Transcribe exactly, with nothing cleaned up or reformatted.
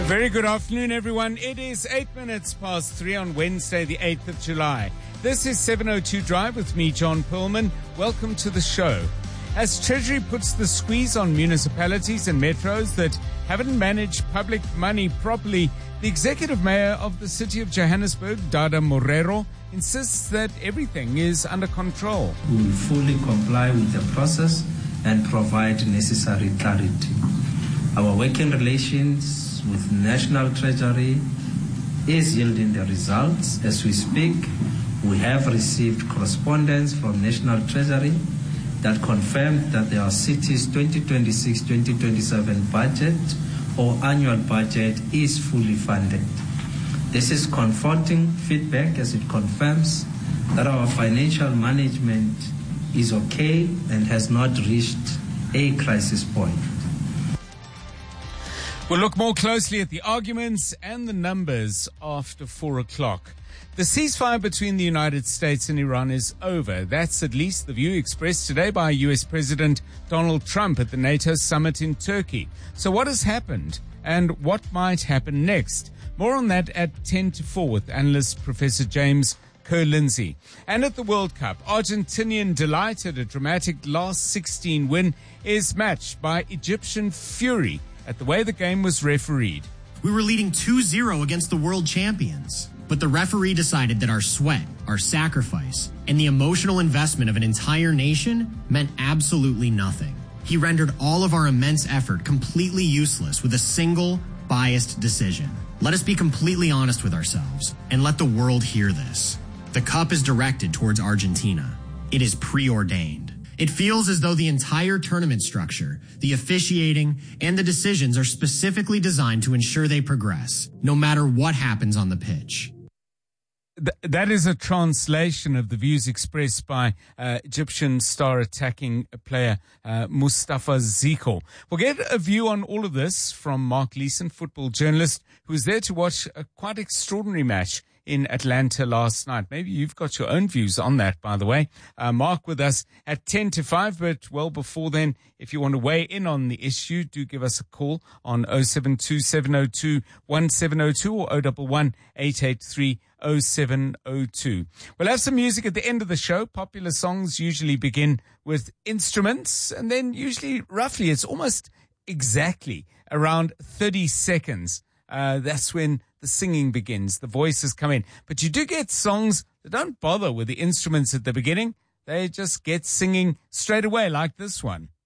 Very good afternoon, everyone. It is eight minutes past three on Wednesday, the eighth of July. This is seven oh two Drive with me, John Perlman. Welcome to the show. As Treasury puts the squeeze on municipalities and metros that haven't managed public money properly, the executive mayor of the city of Johannesburg, Dada Morero, insists that everything is under control. We will fully comply with the process and provide necessary clarity. Our working relations with National Treasury is yielding the results. As we speak, we have received correspondence from National Treasury that confirmed that our city's twenty twenty-six twenty twenty-seven budget or annual budget is fully funded. This is comforting feedback as it confirms that our financial management is okay and has not reached a crisis point. We'll look more closely at the arguments and the numbers after four o'clock. The ceasefire between the United States and Iran is over. That's at least the view expressed today by U S President Donald Trump at the NATO summit in Turkey. So what has happened and what might happen next? More on that at ten to four with analyst Professor James Kerr-Lindsay. And at the World Cup, Argentinian delight at a dramatic last sixteen win is matched by Egyptian fury at the way the game was refereed. We were leading two zero against the world champions, but the referee decided that our sweat, our sacrifice, and the emotional investment of an entire nation meant absolutely nothing. He rendered all of our immense effort completely useless with a single, biased decision. Let us be completely honest with ourselves and let the world hear this. The cup is directed towards Argentina. It is preordained. It feels as though the entire tournament structure, the officiating, and the decisions are specifically designed to ensure they progress, no matter what happens on the pitch. Th- that is a translation of the views expressed by uh, Egyptian star attacking player uh, Mustafa Ziko. We'll get a view on all of this from Mark Leeson, football journalist, who was there to watch a quite extraordinary match in Atlanta last night. Maybe you've got your own views on that, by the way. Uh, Mark with us at ten to five, but well before then, if you want to weigh in on the issue, do give us a call on oh seven two, seven oh two, one seven oh two or oh one one, eight eight three, oh seven oh two. We'll have some music at the end of the show. Popular songs usually begin with instruments, and then usually, roughly, it's almost exactly around thirty seconds. Uh, that's when the singing begins, the voices come in. But you do get songs that don't bother with the instruments at the beginning. They just get singing straight away, like this one.